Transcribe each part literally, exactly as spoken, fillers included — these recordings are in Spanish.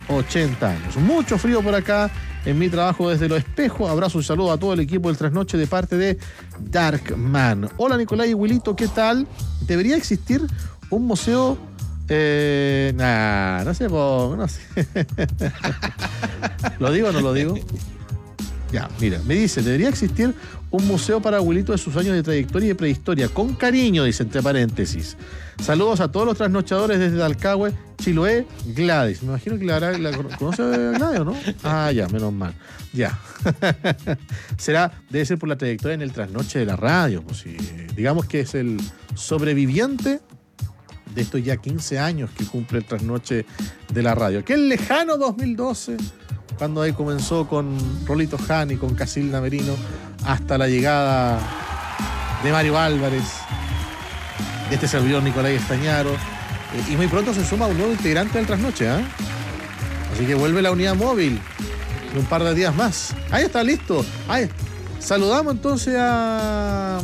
ochenta años. Mucho frío por acá en mi trabajo desde Los Espejos. Abrazo y saludo a todo el equipo del Trasnoche de parte de Darkman. Hola Nicolás y Wilito, ¿qué tal? ¿Debería existir un museo? Eh, nah, no sé, no sé. ¿Lo digo o no lo digo? Ya, mira, me dice, debería existir un museo para Wilito de sus años de trayectoria y de prehistoria. Con cariño, dice entre paréntesis. Saludos a todos los trasnochadores desde Dalcahue, Chiloé, Gladys. Me imagino que la, la conoce a Gladys, ¿o no? Ah, ya, menos mal. Ya. Será, debe ser por la trayectoria en el trasnoche de la radio. Pues, sí. Digamos que es el sobreviviente de estos ya quince años que cumple el trasnoche de la radio. Aquel lejano dos mil doce, cuando ahí comenzó con Rolito Jani, con Casilda Merino, hasta la llegada de Mario Álvarez, de este servidor Nicolás Estañaro, eh, y muy pronto se suma un nuevo integrante del trasnoche, ¿eh? Así que vuelve la unidad móvil en un par de días más. Ahí está, listo. Ahí. Saludamos entonces a...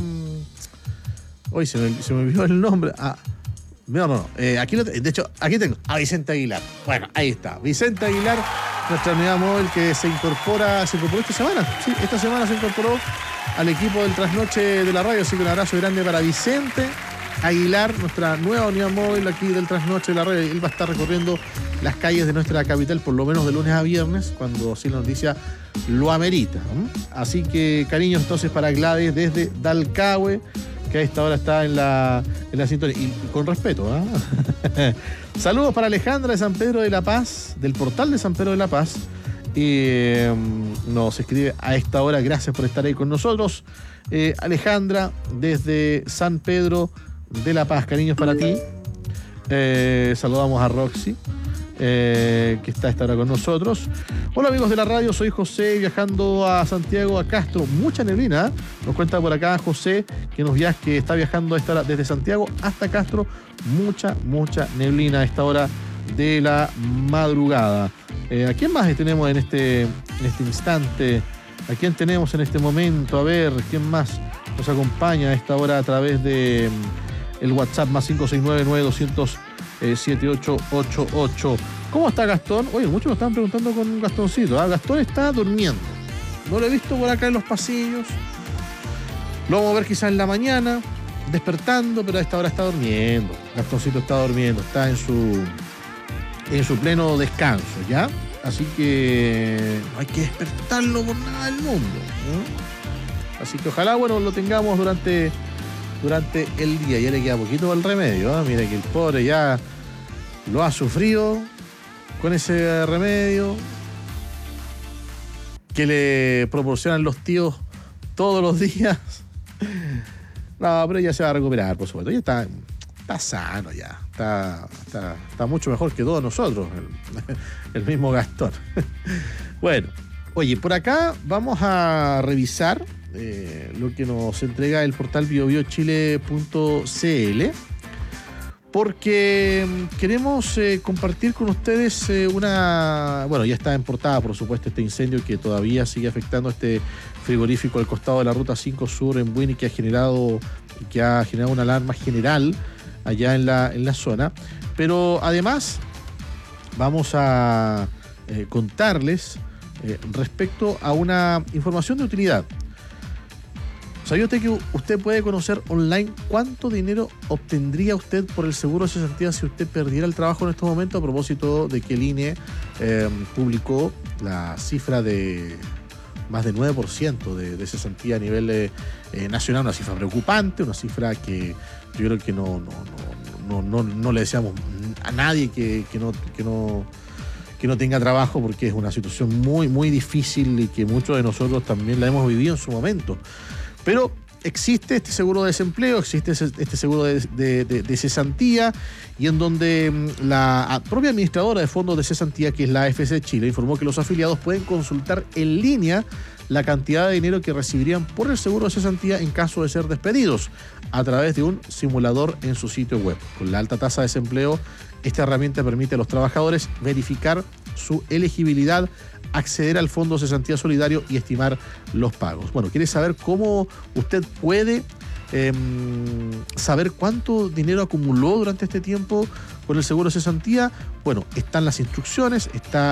Hoy se me, se me olvidó el nombre. A... No, no, no. Eh, aquí lo, de hecho, aquí tengo a Vicente Aguilar. Bueno, ahí está. Vicente Aguilar, nuestra unidad móvil que se incorpora, se incorporó esta semana. Sí, esta semana se incorporó al equipo del trasnoche de la radio. Así que un abrazo grande para Vicente Aguilar, nuestra nueva unidad móvil aquí del trasnoche de la radio. Él va a estar recorriendo las calles de nuestra capital por lo menos de lunes a viernes, cuando sí la noticia lo amerita. Así que cariños entonces para Gladys desde Dalcahue, que a esta hora está en la, en la sintonía. Y con respeto, ¿eh? Saludos para Alejandra de San Pedro de la Paz, del portal de San Pedro de la Paz. Y eh, nos escribe a esta hora, gracias por estar ahí con nosotros. Eh, Alejandra, desde San Pedro de la Paz, cariños para ti. Eh, saludamos a Roxy, eh, que está a esta hora con nosotros. Hola amigos de la radio, soy José, viajando a Santiago, a Castro. Mucha neblina, ¿eh? Nos cuenta por acá José, que, nos viaja, que está viajando a esta hora desde Santiago hasta Castro. Mucha, mucha neblina a esta hora de la madrugada. Eh, ¿A quién más tenemos en este, en este instante? ¿A quién tenemos en este momento? A ver, ¿quién más nos acompaña a esta hora a través de el WhatsApp más cinco seis nueve, nueve dos cero cero, siete ocho ocho ocho? ¿Cómo está Gastón? Oye, muchos nos estaban preguntando con Gastoncito. ¿eh? Gastón está durmiendo. No lo he visto por acá en los pasillos. Lo vamos a ver quizás en la mañana, despertando, pero a esta hora está durmiendo. Gastoncito está durmiendo, está en su, en su pleno descanso, ¿ya? Así que no hay que despertarlo por nada del mundo, ¿no? Así que ojalá, bueno, lo tengamos durante, durante el día. Ya le queda poquito al remedio, ¿eh? Mira que el pobre ya lo ha sufrido con ese remedio que le proporcionan los tíos todos los días. No, pero ya se va a recuperar, por supuesto. Ya está, está sano ya. Está, está, está mucho mejor que todos nosotros, el, el mismo Gastón. Bueno, oye, por acá vamos a revisar eh, lo que nos entrega el portal bio bio chile punto c l, porque queremos eh, compartir con ustedes eh, una... Bueno, ya está en portada, por supuesto, este incendio que todavía sigue afectando este frigorífico al costado de la Ruta cinco Sur en Buini, que ha generado, que ha generado una alarma general allá en la, en la zona. Pero además vamos a eh, contarles eh, respecto a una información de utilidad. ¿Sabía usted que usted puede conocer online cuánto dinero obtendría usted por el seguro de cesantía si usted perdiera el trabajo en estos momentos? A propósito de que el I N E eh, publicó la cifra de más del nueve por ciento de, de cesantía a nivel eh, nacional, una cifra preocupante, una cifra que yo creo que no, no, no, no, no, no le deseamos a nadie que, que, no, que, no, que no tenga trabajo, porque es una situación muy, muy difícil y que muchos de nosotros también la hemos vivido en su momento. Pero existe este seguro de desempleo, existe este seguro de, de, de, de cesantía, y en donde la propia administradora de fondos de cesantía, que es la A F C Chile, informó que los afiliados pueden consultar en línea la cantidad de dinero que recibirían por el seguro de cesantía en caso de ser despedidos a través de un simulador en su sitio web. Con la alta tasa de desempleo, esta herramienta permite a los trabajadores verificar su elegibilidad, acceder al Fondo de Cesantía Solidario y estimar los pagos. Bueno, ¿quiere saber cómo usted puede eh, saber cuánto dinero acumuló durante este tiempo con el seguro de cesantía? Bueno, están las instrucciones, está